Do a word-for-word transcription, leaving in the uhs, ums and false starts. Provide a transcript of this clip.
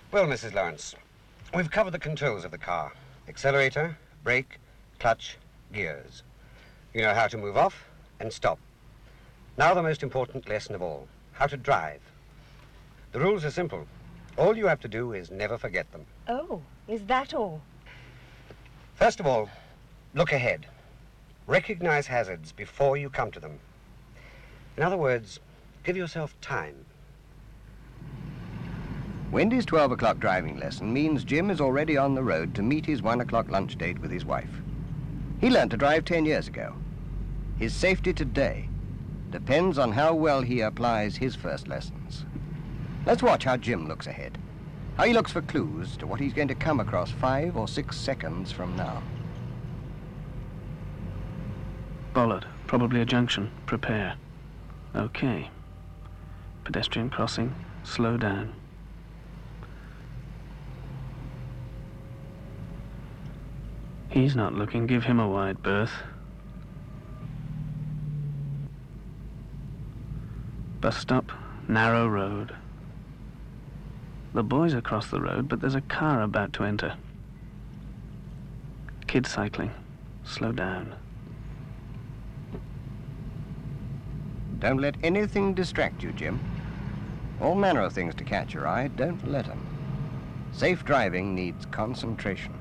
Well, Missus Lawrence, we've covered the controls of the car. Accelerator, brake, clutch, gears. You know how to move off and stop. Now the most important lesson of all, how to drive. The rules are simple. All you have to do is never forget them. Oh, is that all? First of all, look ahead. Recognize hazards before you come to them. In other words, give yourself time. Wendy's twelve o'clock driving lesson means Jim is already on the road to meet his one o'clock lunch date with his wife. He learned to drive ten years ago. His safety today depends on how well he applies his first lessons. Let's watch how Jim looks ahead, how he looks for clues to what he's going to come across five or six seconds from now. Bollard, probably a junction. Prepare. Okay. Pedestrian crossing. Slow down. He's not looking. Give him a wide berth. Bus stop. Narrow road. The boys across the road, but there's a car about to enter. Kid cycling. Slow down. Don't let anything distract you, Jim. All manner of things to catch your eye, don't let them. Safe driving needs concentration.